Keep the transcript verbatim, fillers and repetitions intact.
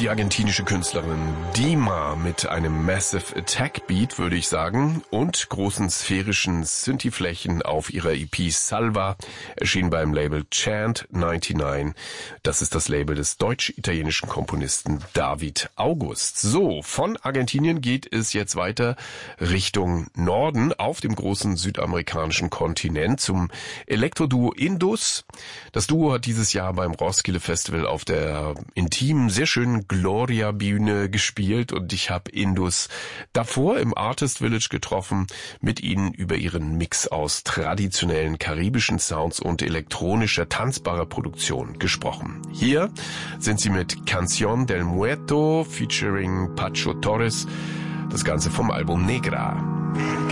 Die argentinische Künstlerin Dima mit einem Massive Attack Beat, würde ich sagen, und großen sphärischen Synthi-Flächen auf ihrer E P Salva, erschien beim Label Chant neunundneunzig. Das ist das Label des deutsch-italienischen Komponisten David August. So, von Argentinien geht es jetzt weiter Richtung Norden auf dem großen südamerikanischen Kontinent zum Elektroduo Indus. Das Duo hat dieses Jahr beim Roskilde Festival auf der intimen, sehr schönen Gloria-Bühne gespielt und ich habe Indus davor im Artist Village getroffen, mit ihnen über ihren Mix aus traditionellen karibischen Sounds und elektronischer, tanzbarer Produktion gesprochen. Hier sind sie mit Canción del Muerto featuring Pacho Torres, das Ganze vom Album Negra.